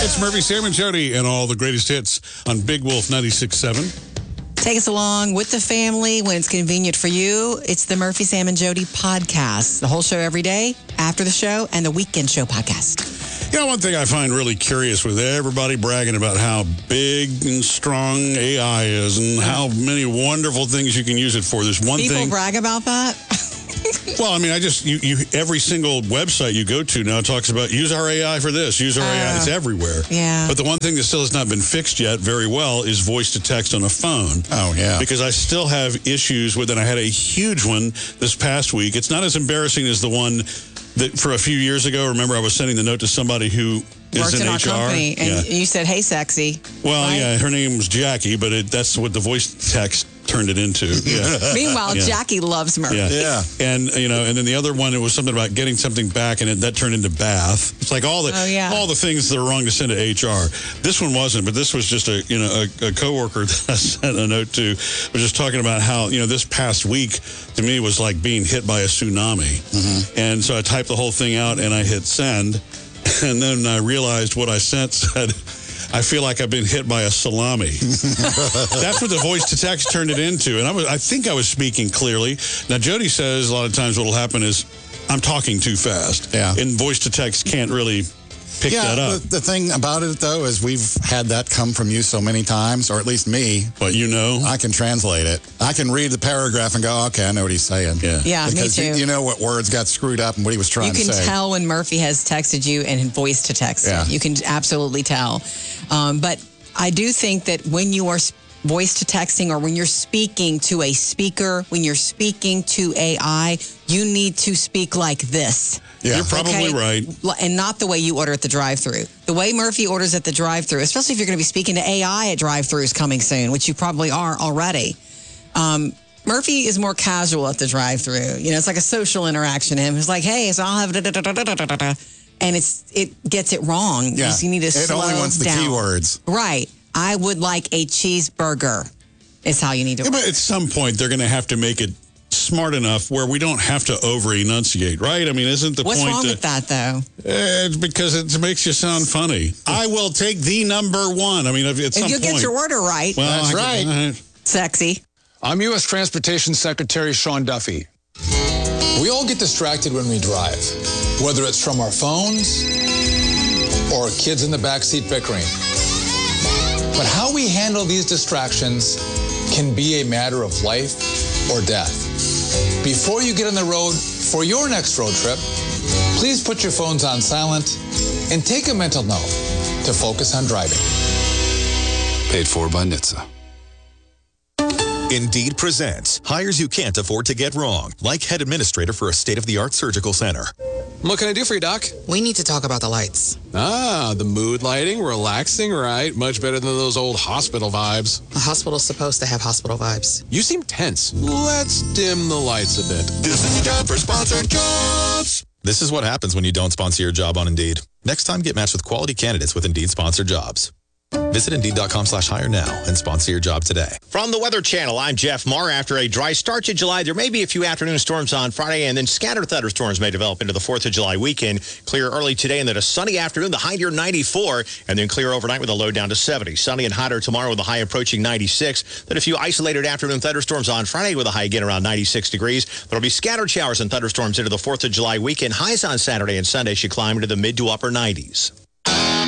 It's Murphy, Sam, and Jody, and all the greatest hits on Big Wolf 96.7. Take us along with the family when it's convenient for you. It's the Murphy, Sam, and Jody podcast. The whole show every day, after the show, and the weekend show podcast. You know, one thing I find really curious with everybody bragging about how big and strong AI is and how many wonderful things you can use it for. There's one thing. People brag about that? Well, I mean, every single website you go to now talks about use our AI for this, use our AI. It's everywhere. Yeah. But the one thing that still has not been fixed yet very well is voice to text on a phone. Oh, yeah. Because I still have issues with it. I had a huge one this past week. It's not as embarrassing as the one that for a few years ago, remember I was sending the note to somebody who worked in our HR. company, and you said, "Hey, sexy." Well, right? yeah, her name was Jackie, but that's what the voice text turned it into. Yeah. Meanwhile, Jackie loves Murphy. Yeah. And and then the other one, it was something about getting something back, and that turned into bath. It's like all the things that are wrong to send to HR. This one wasn't, but this was just a coworker that I sent a note to. Was just talking about how this past week to me was like being hit by a tsunami, and so I typed the whole thing out and I hit send, and then I realized what I sent said, I feel like I've been hit by a salami. That's what the voice to text turned it into. And I think I was speaking clearly. Now, Jody says a lot of times what will happen is I'm talking too fast. Yeah. And voice to text can't really pick that up. The thing about it, though, is we've had that come from you so many times, or at least me. But I can translate it. I can read the paragraph and go, okay, I know what he's saying. Yeah, because me too. You know what words got screwed up and what he was trying to say. You can tell when Murphy has texted you and voice to text it. You can absolutely tell. But I do think that when you are voice to texting or when you're speaking to a speaker, when you're speaking to AI, you need to speak like this. Yeah. You're probably right. And not the way you order at the drive-thru. The way Murphy orders at the drive-thru, especially if you're going to be speaking to AI at drive-thrus coming soon, which you probably are already. Murphy is more casual at the drive-thru. It's like a social interaction. Him, it's like, hey, so I'll have da-da-da-da-da-da-da. And it gets it wrong. Yeah. You need to slow only wants the down. keywords. Right. I would like a cheeseburger. Is how you need to. Yeah, but at some point they're going to have to make it smart enough where we don't have to over-enunciate, right? I mean, isn't the What's point? What's wrong with that, though? It's because it makes you sound funny. I will take the number one. I mean, at some if you point. get your order right. Well, that's right. Sexy. I'm U.S. Transportation Secretary Sean Duffy. We all get distracted when we drive, whether it's from our phones or kids in the backseat bickering. But how we handle these distractions can be a matter of life or death. Before you get on the road for your next road trip, please put your phones on silent and take a mental note to focus on driving. Paid for by NHTSA. Indeed presents hires you can't afford to get wrong, like head administrator for a state-of-the-art surgical center. What can I do for you, Doc? We need to talk about the lights. Ah, the mood lighting, relaxing, right? Much better than those old hospital vibes. A hospital's supposed to have hospital vibes. You seem tense. Let's dim the lights a bit. This is a job for sponsored jobs. This is what happens when you don't sponsor your job on Indeed. Next time, get matched with quality candidates with Indeed sponsored jobs. Visit Indeed.com/hire now and sponsor your job today. From the Weather Channel, I'm Jeff Marr. After a dry start to July, there may be a few afternoon storms on Friday, and then scattered thunderstorms may develop into the 4th of July weekend. Clear early today, and then a sunny afternoon, the high near 94, and then clear overnight with a low down to 70. Sunny and hotter tomorrow with a high approaching 96. Then a few isolated afternoon thunderstorms on Friday with a high again around 96 degrees. There will be scattered showers and thunderstorms into the 4th of July weekend. Highs on Saturday and Sunday should climb into the mid to upper 90s.